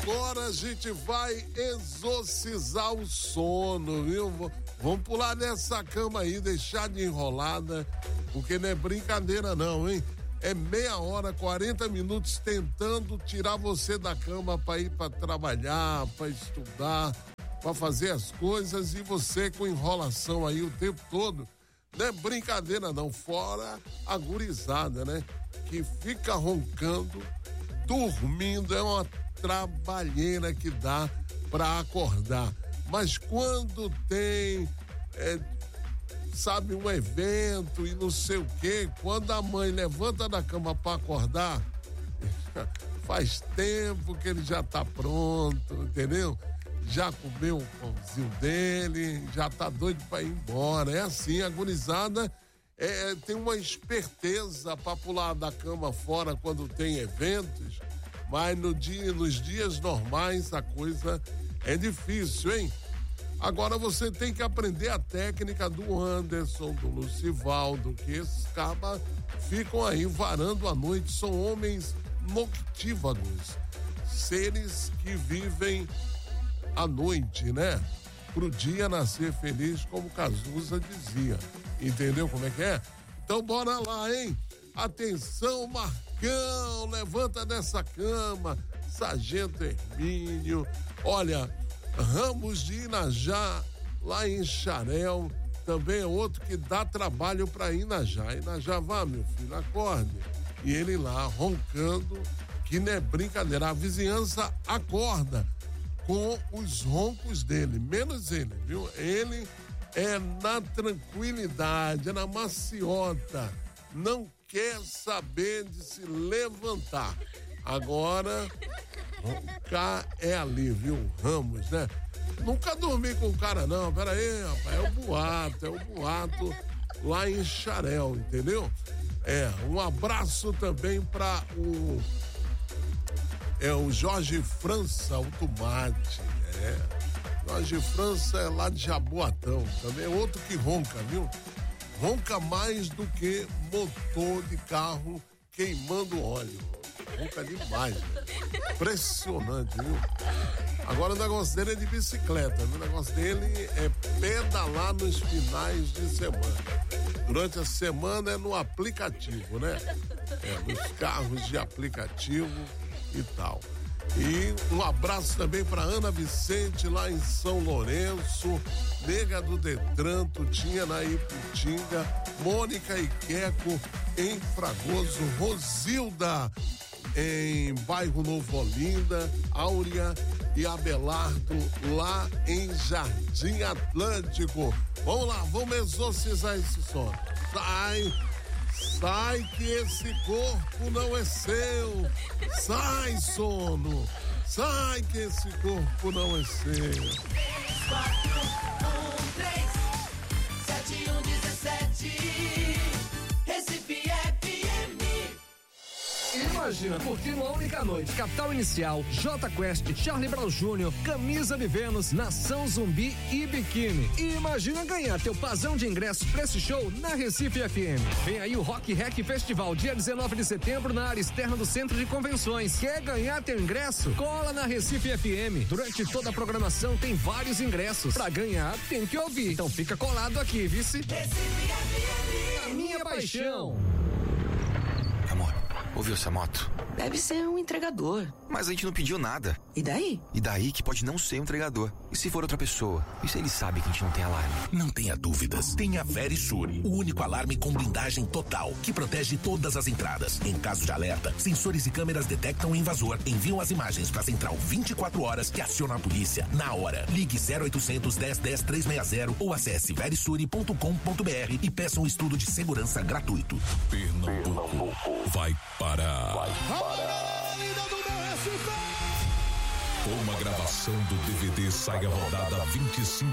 agora a gente vai exorcizar o sono, viu? Vamos pular nessa cama aí, deixar de enrolada, porque não é brincadeira não, hein? É meia hora, 40 minutos tentando tirar você da cama para ir para trabalhar, para estudar, para fazer as coisas, e você com enrolação aí o tempo todo. Não é brincadeira não, fora a gurizada, né? Que fica roncando, dormindo, é uma trabalheira que dá para acordar. Mas quando tem, sabe, um evento e não sei o quê, quando a mãe levanta da cama para acordar, faz tempo que ele já tá pronto, entendeu? Já comeu o pãozinho dele, já tá doido para ir embora. É assim, a gurizada tem uma esperteza para pular da cama fora quando tem eventos, mas nos dias normais a coisa é difícil, hein? Agora você tem que aprender a técnica do Anderson, do Lucivaldo, que esses cabas ficam aí varando a noite, são homens noctívagos, seres que vivem à noite, né? Pro dia nascer feliz, como Cazuza dizia. Entendeu como é que é? Então bora lá, hein? Atenção, Marcão, levanta dessa cama. Sargento Hermínio, olha, Ramos de Inajá, lá em Xarel, também é outro que dá trabalho para Inajá. Inajá, vá, meu filho, acorde. E ele lá roncando, que não é brincadeira. A vizinhança acorda com os roncos dele, menos ele, viu? Ele é na tranquilidade, é na maciota, não quer saber de se levantar. Agora, roncar é ali, viu? Ramos, né? Nunca dormi com o cara não, pera aí, rapaz, é o boato lá em Xarel, entendeu? Um abraço também para o Jorge França, o Tomate, Jorge França é lá de Jaboatão, também é outro que ronca, viu? Ronca mais do que motor de carro queimando óleo, ronca demais, impressionante, viu? Agora o negócio dele é de bicicleta, o negócio dele é pedalar nos finais de semana. Durante a semana é no aplicativo, né? Nos carros de aplicativo e tal. E um abraço também para Ana Vicente lá em São Lourenço, Nega do Detran, Tutinha na Iputinga, Mônica e Queco em Fragoso, Rosilda em Bairro Novo Olinda, Áurea e Abelardo lá em Jardim Atlântico. Vamos lá, vamos exorcizar esse som. Sai que esse corpo não é seu. Sai, sono. Sai que esse corpo não é seu. 3, 4, 1, 3, 7, 1, 17. Recife FM. Imagina curtir uma única noite, Capital Inicial, J Quest, Charlie Brown Jr., Camisa de Vênus, Nação Zumbi e Biquíni. E imagina ganhar teu pazão de ingressos pra esse show na Recife FM. Vem aí o Rock Rec Festival, dia 19 de setembro, na área externa do Centro de Convenções. Quer ganhar teu ingresso? Cola na Recife FM. Durante toda a programação tem vários ingressos. Pra ganhar, tem que ouvir. Então fica colado aqui, vice. Recife FM. A minha paixão. Amor, ouviu essa moto? Deve ser um entregador. Mas a gente não pediu nada. E daí? E daí que pode não ser um entregador. E se for outra pessoa? E se ele sabe que a gente não tem alarme? Não tenha dúvidas. Tenha Verisure, o único alarme com blindagem total, que protege todas as entradas. Em caso de alerta, sensores e câmeras detectam o invasor, enviam as imagens para a central 24 horas que aciona a polícia na hora. Ligue 0800 10 10 360 ou acesse verisure.com.br e peça um estudo de segurança gratuito. Pernambuco vai parar. Com uma gravação do DVD Sai a Rodada 25